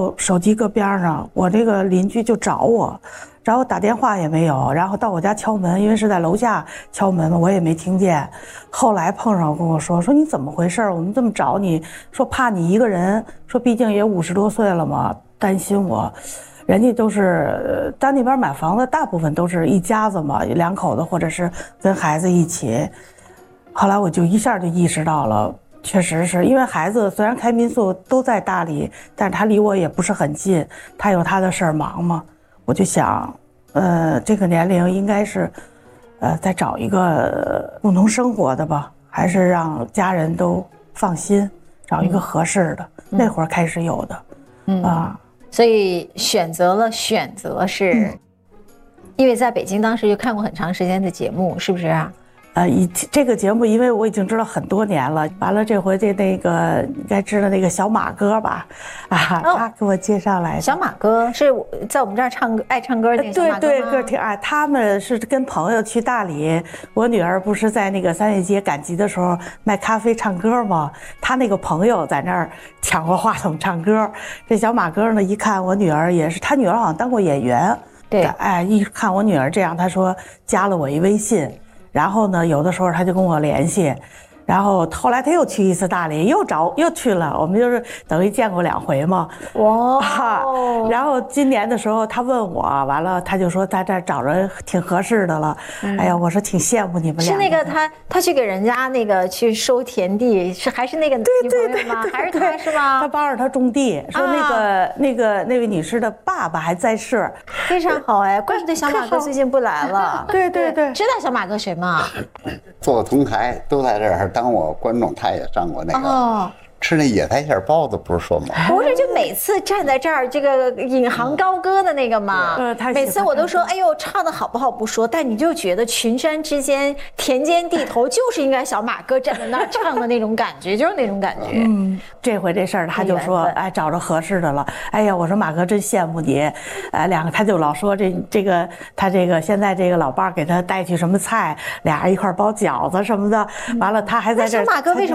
后手机搁边上，我这个邻居就找我打电话也没有，然后到我家敲门，因为是在楼下敲门嘛，我也没听见。后来碰上跟我说你怎么回事？我们这么找你，说怕你一个人，说毕竟也50多岁了嘛，担心我。人家都是在那边买房子，大部分都是一家子嘛，2口子或者是跟孩子一起。后来我就一下就意识到了，确实是因为孩子虽然开民宿都在大理，但是他离我也不是很近，他有他的事儿忙嘛。我就想，这个年龄应该是，再找一个共同生活的吧，还是让家人都放心，找一个合适的。那会儿开始有的， 所以选择是，因为在北京当时就看过很长时间的节目，是不是啊？ 这个节目，因为我已经知道很多年了。完了，这回那个应该知道那个小马哥吧？他给我介绍来的。 小马哥是在我们这儿爱唱歌的那个小马哥吗？ 对，个挺爱。他们是跟朋友去大理，我女儿不是在那个三月街赶集的时候卖咖啡唱歌吗？他那个朋友在那儿抢过话筒唱歌。这小马哥呢，一看我女儿也是，他女儿好像当过演员。 对， 一看我女儿这样，他说加了我一微信。然后呢，有的时候他就跟我联系，然后后来他又去一次大理，又去了，我们就是等于见过2回嘛。 哇！ 然后今年的时候他问我，完了他就说他这找着挺合适的了。哎呀，我说挺羡慕你们俩。 是那个他去给人家那个去收田地，还是那个女朋友吗？还是他是吗？ 他帮着他种地，说那位女士的爸爸还在世， 非常好哎，怪不得小马哥最近不来了。 对， 知道小马哥谁吗？ 做同台都在这儿当我观众，他也上过那个。吃那野菜馅包子不是说吗？ 不是，就每次站在这儿这个引吭高歌的那个嘛，每次我都说，哎呦，唱的好不好不说，但你就觉得群山之间、田间地头就是应该小马哥站在那儿唱的那种感觉，就是那种感觉。 这回这事儿他就说，哎，找着合适的了。哎呀，我说马哥真羡慕你，两个他就老说他现在这个老伴儿给他带去什么菜，俩人一块包饺子什么的，完了他还在这儿。 小马哥为什么